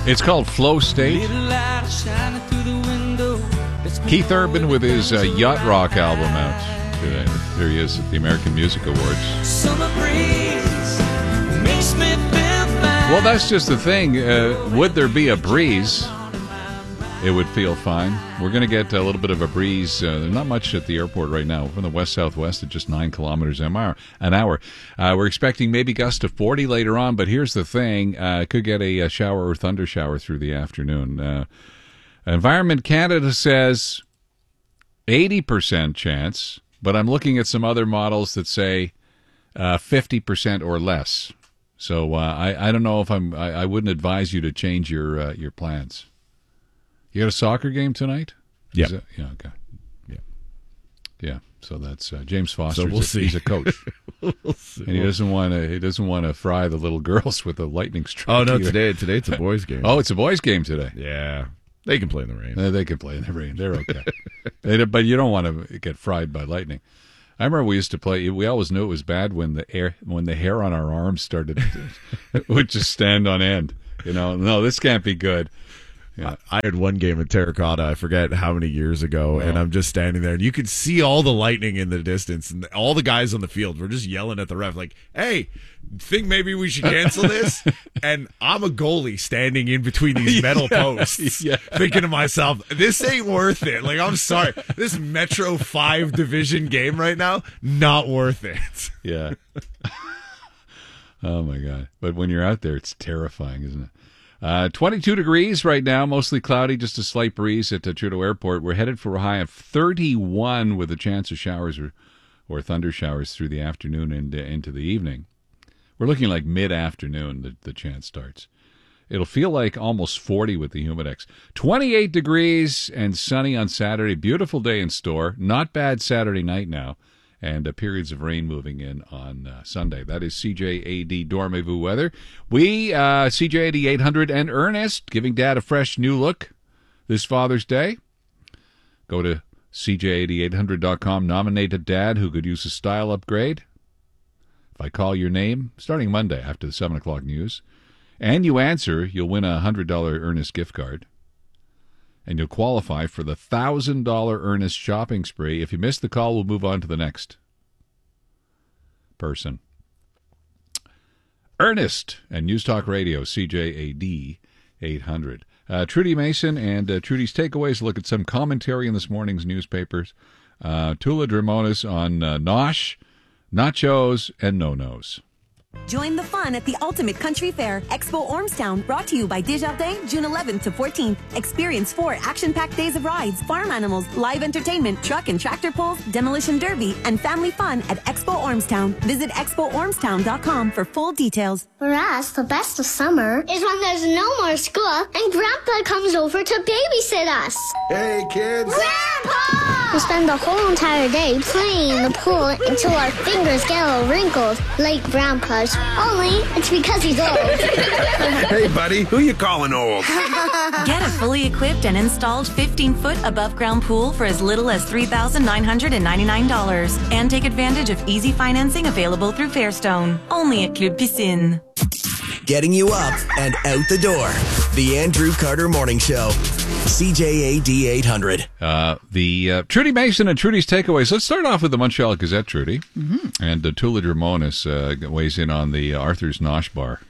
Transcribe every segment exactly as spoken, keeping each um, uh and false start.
It's called Flow State. Keith Urban with his uh, Yacht Rock album out today. There he is at the American Music Awards. Summer breeze makes me feel fine. Well, that's just the thing. Uh, would there be a breeze, it would feel fine. We're going to get a little bit of a breeze. Uh, there's not much at the airport right now. From the west-southwest at just nine kilometers an hour. An hour. Uh, we're expecting maybe gusts of forty later on, but here's the thing. Uh, could get a, a shower or thunder shower through the afternoon. Uh, Environment Canada says eighty percent chance, but I'm looking at some other models that say uh, fifty percent or less. So uh, I, I don't know if I'm. I, I wouldn't advise you to change your uh, your plans. You got a soccer game tonight? Yeah. Yeah. Okay. Yeah. Yeah. So that's uh, James Foster. So we'll a, see. He's a coach, we'll see. and he doesn't want to. He doesn't want to fry the little girls with a lightning strike. Oh no! either. Today, today it's a boys' game. Oh, it's a boys' game today. Yeah. They can play in the rain. Uh, they can play in the rain. They're okay. they, but you don't want to get fried by lightning. I remember we used to play. We always knew it was bad when the air, when the hair on our arms started to, would just stand on end. You know, no, this can't be good. Yeah. I had one game at Terracotta, I forget how many years ago, Oh. and I'm just standing there, and you could see all the lightning in the distance, and all the guys on the field were just yelling at the ref, like, hey, think maybe we should cancel this? And I'm a goalie standing in between these metal Yeah, posts, yeah. thinking to myself, this ain't worth it. Like, I'm sorry. This Metro five division game right now, not worth it. Yeah. Oh, my God. But when you're out there, it's terrifying, isn't it? Uh, twenty-two degrees right now, mostly cloudy, just a slight breeze at uh, Trudeau Airport. We're headed for a high of thirty-one with a chance of showers or, or thunder showers through the afternoon and uh, into the evening. We're looking like mid-afternoon, the, the chance starts. It'll feel like almost forty with the Humidex. twenty-eight degrees and sunny on Saturday. Beautiful day in store. Not bad Saturday night now. And uh, periods of rain moving in on uh, Sunday. That is C J A D Dormez-vous weather. We, uh, C J A D eight hundred and Ernest, giving Dad a fresh new look this Father's Day. Go to C J A D eight hundred dot com. Nominate a dad who could use a style upgrade. If I call your name, starting Monday after the seven o'clock news, and you answer, you'll win a one hundred dollars Ernest gift card. And you'll qualify for the one thousand dollars Ernest shopping spree. If you miss the call, we'll move on to the next person. Ernest and News Talk Radio, C J A D eight hundred. Uh, Trudy Mason and uh, Trudy's Takeaways look at some commentary in this morning's newspapers. Uh, Tula Dramonis on uh, Nosh, Nachos, and No-Nos. Join the fun at the Ultimate Country Fair, Expo Ormstown, brought to you by Desjardins, June eleventh to fourteenth. Experience four action-packed days of rides, farm animals, live entertainment, truck and tractor pulls, demolition derby, and family fun at Expo Ormstown. Visit expo ormstown dot com for full details. For us, the best of summer is when there's no more school and Grandpa comes over to babysit us. Hey, kids! Grandpa! We spend the whole entire day playing in the pool until our fingers get all wrinkled, like Grandpa's. Only it's because he's old. Hey, buddy, who you calling old? Get a fully equipped and installed fifteen-foot above-ground pool for as little as three thousand nine hundred ninety-nine dollars. And take advantage of easy financing available through Fairstone. Only at Club Piscine. Getting you up and out the door. The Andrew Carter Morning Show. C J A D eight hundred. Uh, the uh, Trudy Mason and Trudy's Takeaways. Let's start off with the Montreal Gazette, Trudy. Mm-hmm. And uh, Tula Dramonis uh, weighs in on the uh, Arthur's Nosh Bar.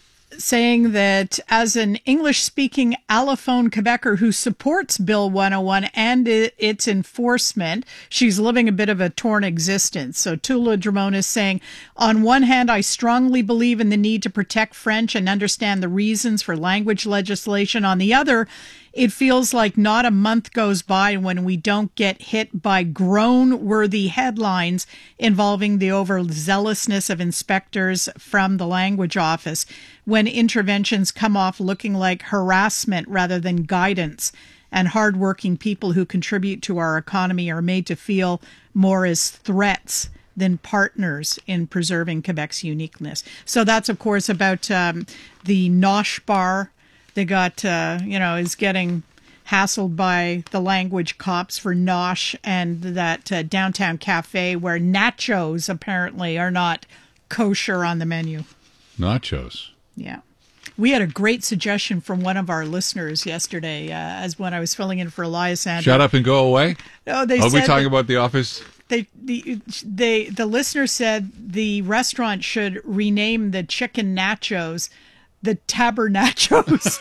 Saying that as an English-speaking allophone Quebecer who supports Bill one oh one and its enforcement, she's living a bit of a torn existence. So Tula Dramonis saying, on one hand, I strongly believe in the need to protect French and understand the reasons for language legislation. On the other, it feels like not a month goes by when we don't get hit by groan-worthy headlines involving the overzealousness of inspectors from the language office, when interventions come off looking like harassment rather than guidance, and hardworking people who contribute to our economy are made to feel more as threats than partners in preserving Quebec's uniqueness. So that's, of course, about um, the Nosh Bar. They got, uh, you know, is getting hassled by the language cops for Nosh, and that uh, downtown cafe where nachos apparently are not kosher on the menu. Nachos? Yeah. We had a great suggestion from one of our listeners yesterday, uh, as when I was filling in for Elias Andrew. Shut up and go away. No, they Are said we talking that- about The Office? They, the, they, the listener said the restaurant should rename the chicken nachos the Tabernachos.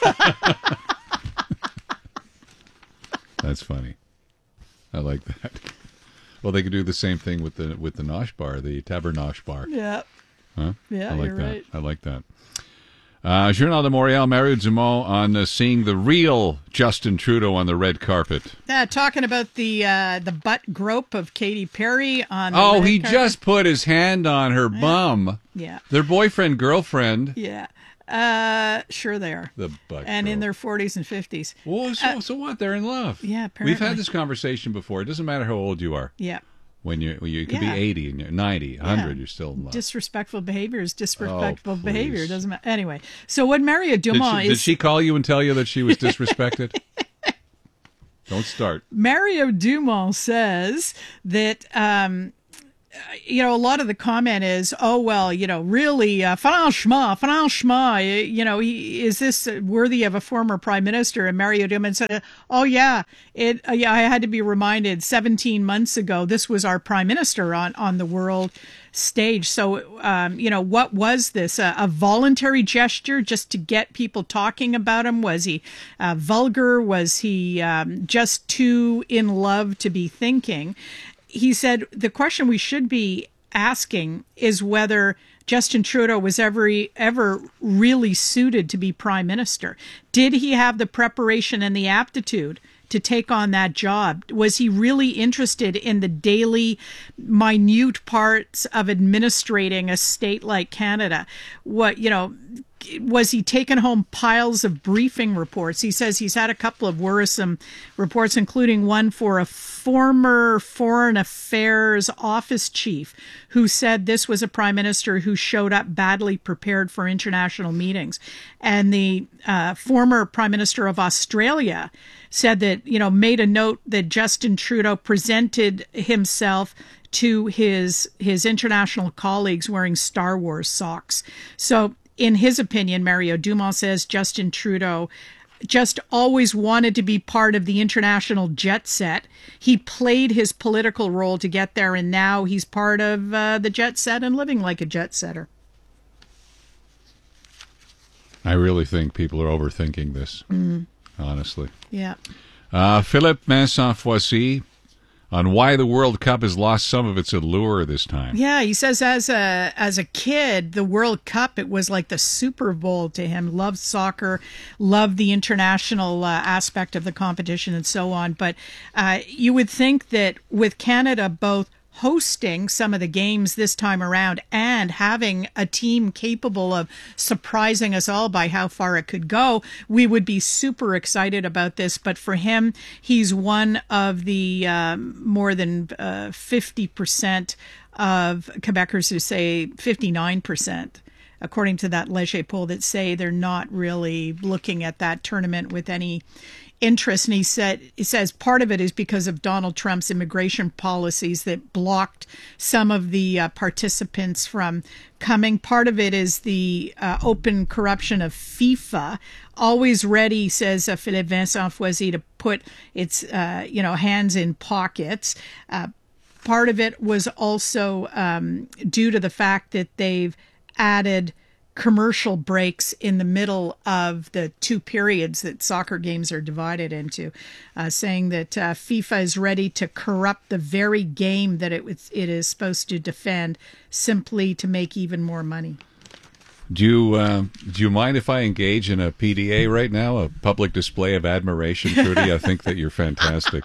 That's funny. I like that. Well, they could do the same thing with the with the Nosh bar, the Tabernosh bar. Yeah. Huh? Yeah, I like you're that. right. I like that. Uh, Journal de Montréal, Mario Dumont on uh, seeing the real Justin Trudeau on the red carpet. Yeah, talking about the uh, the butt grope of Katy Perry on the Oh, red he carpet. just put his hand on her bum. Yeah. Their boyfriend, girlfriend. Yeah. Uh, sure they are. The butt and in grope. their forties and fifties. Well, so, so what? They're in love. Yeah, We've apparently. had this conversation before. It doesn't matter how old you are. Yeah. When you, when you, you could Yeah. be eighty and you're ninety, one hundred, Yeah. you're still in love. Disrespectful behavior is disrespectful Oh, behavior. please. Doesn't matter. Anyway, so what Mario Did Dumont she, did is she call you and tell you that she was disrespected? Don't start. Mario Dumont says that, um, you know, a lot of the comment is, oh, well, you know, really, uh, franchement, franchement, you know, he, is this worthy of a former prime minister? And Mario Dumont said, oh, yeah, it, uh, yeah, I had to be reminded seventeen months ago, this was our prime minister on, on the world stage. So, um, you know, what was this? A, a voluntary gesture just to get people talking about him? Was he uh, vulgar? Was he um, just too in love to be thinking? He said the question we should be asking is whether Justin Trudeau was ever ever really suited to be prime minister. Did he have the preparation and the aptitude to take on that job? Was he really interested in the daily, minute parts of administrating a state like Canada? What, you know, was he taking home piles of briefing reports? He says he's had a couple of worrisome reports, including one for a former foreign affairs office chief who said this was a prime minister who showed up badly prepared for international meetings. And the uh, former prime minister of Australia said that, you know, made a note that Justin Trudeau presented himself to his his international colleagues wearing Star Wars socks. So in his opinion, Mario Dumont says Justin Trudeau just always wanted to be part of the international jet set. He played his political role to get there, and now he's part of uh, the jet set and living like a jet setter. I really think people are overthinking this, Mm. honestly. Yeah. Uh, Philippe Vincent Foissy on why the World Cup has lost some of its allure this time. Yeah, he says as a as a kid, the World Cup, it was like the Super Bowl to him. Loved soccer, loved the international uh, aspect of the competition and so on. But uh, you would think that with Canada both hosting some of the games this time around and having a team capable of surprising us all by how far it could go, we would be super excited about this. But for him, he's one of the um, more than uh, fifty percent of Quebecers who say fifty-nine percent, according to that Leger poll, that say they're not really looking at that tournament with any interest. And he said, he says part of it is because of Donald Trump's immigration policies that blocked some of the uh, participants from coming. Part of it is the uh, open corruption of FIFA, always ready, says uh, Philippe Vincent Foissy, to put its uh, you know hands in pockets. Uh, part of it was also um, due to the fact that they've added commercial breaks in the middle of the two periods that soccer games are divided into, uh, saying that uh, FIFA is ready to corrupt the very game that it, it is supposed to defend simply to make even more money. Do you uh, do you mind if I engage in a P D A right now, a public display of admiration, Trudy? I think that you're fantastic.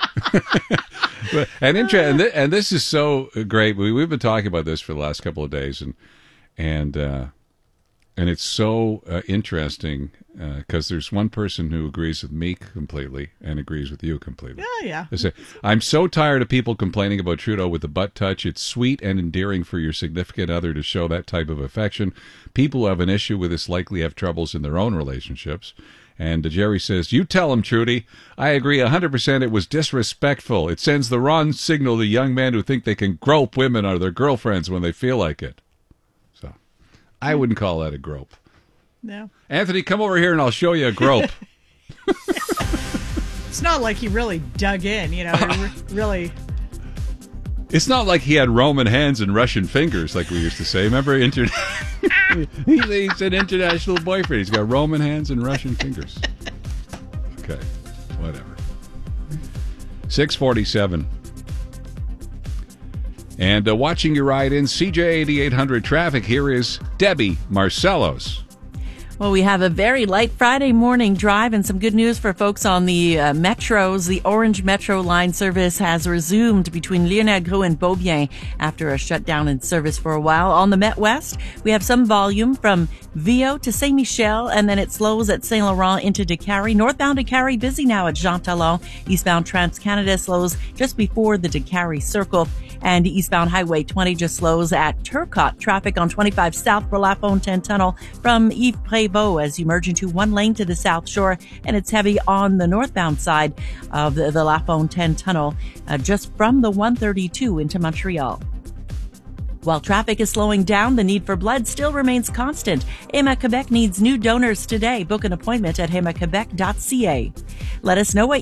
but, and, inter- and, th- and this is so great. We, we've been talking about this for the last couple of days, and and uh, and it's so uh, interesting because uh, there's one person who agrees with me completely and agrees with you completely. Oh, yeah. They say, I'm so tired of people complaining about Trudeau with the butt touch. It's sweet and endearing for your significant other to show that type of affection. People who have an issue with this likely have troubles in their own relationships. And uh, Jerry says, you tell him, Trudy. I agree one hundred percent it was disrespectful. It sends the wrong signal to young men who think they can grope women or their girlfriends when they feel like it. So I wouldn't call that a grope. No. Anthony, come over here and I'll show you a grope. It's not like he really dug in, you know, re- really. It's not like he had Roman hands and Russian fingers, like we used to say. Remember, inter- he's, he's an international boyfriend. He's got Roman hands and Russian fingers. Okay, whatever. six forty-seven. And uh, watching your ride in C J eighty-eight hundred traffic, here is Debbie Marcellos. Well, we have a very light Friday morning drive and some good news for folks on the uh, metros. The Orange Metro line service has resumed between Léonard-Gros and Beaubien after a shutdown in service for a while. On the Met West, we have some volume from Viau to Saint-Michel, and then it slows at Saint-Laurent into Décarie. Northbound Décarie busy now at Jean Talon. Eastbound Trans-Canada slows just before the Décarie Circle. And eastbound Highway twenty just slows at Turcotte. Traffic on twenty-five south for La Fontaine Tunnel from Yves Prévost as you merge into one lane to the South Shore. And it's heavy on the northbound side of the, the La Fontaine Tunnel uh, just from the one thirty-two into Montreal. While traffic is slowing down, the need for blood still remains constant. Héma-Québec needs new donors today. Book an appointment at héma quebec dot c a. Let us know what